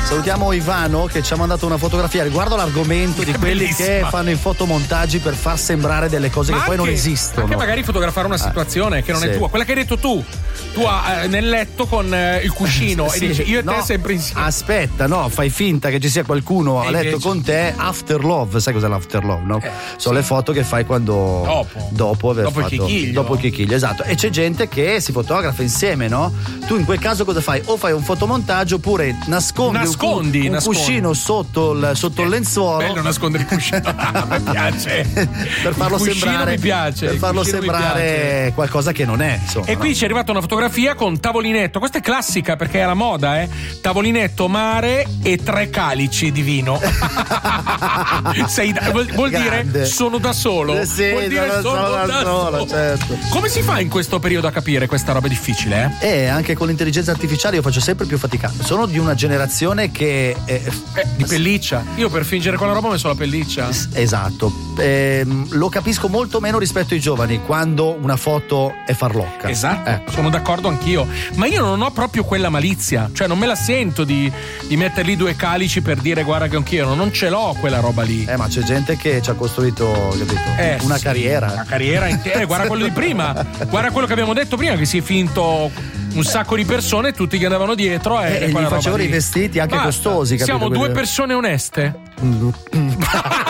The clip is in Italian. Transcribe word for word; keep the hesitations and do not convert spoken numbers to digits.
Salutiamo Ivano che ci ha mandato una fotografia riguardo l'argomento di quelli Bellissima. che fanno i fotomontaggi per far sembrare delle cose Ma che poi anche, non esistono. Anche magari fotografare una situazione ah, che non sì. è tua, quella che hai detto tu. Tu eh, nel letto con eh, il cuscino sì, e dici io e no, te sempre insieme. Aspetta, no, fai finta che ci sia qualcuno e a letto invece... con te. After love, sai cos'è l'after love, no? Eh, Sono sì. le foto che fai quando dopo, dopo aver dopo fatto il chichiglio. dopo il chichiglio, esatto. E c'è gente che si fotografa insieme, no? Tu in quel caso cosa fai? O fai un fotomontaggio oppure nascondi, nascondi un, un nascondi. cuscino sotto il, sotto il lenzuolo. Bello nascondere il cuscino. Mi piace. per farlo il cuscino sembrare mi piace. per farlo sembrare qualcosa che non è, insomma, e no? qui ci è arrivata una fotografia con tavolinetto, questa è classica perché è alla moda, eh? Tavolinetto, mare e tre calici di vino. Sei da, vuol, vuol dire sono da solo. Eh sì, vuol dire sono, sono sono da, da solo, solo. certo. Come si fa in questo periodo a capire questa roba difficile? Eh? E anche con l'intelligenza artificiale io faccio sempre più fatica. Sono di una generazione che eh, eh, di pelliccia. Io per fingere quella roba ho messo la pelliccia. Esatto. Eh, lo capisco molto meno rispetto ai giovani quando una foto è farlocca. Esatto, ecco. Sono d'accordo anch'io. Ma io non ho proprio quella malizia, cioè non me la sento di, di metterli due calici per dire guarda che anch'io non ce l'ho quella roba lì. Eh, ma c'è gente che ci ha costruito, capito? Eh, una sì, carriera. Una carriera intera. Eh, guarda quello di prima, guarda quello che abbiamo detto prima, che si è finto un sacco di persone, tutti che andavano dietro e, eh, e gli facevano i vestiti anche Basta. costosi, capito? Siamo due persone oneste.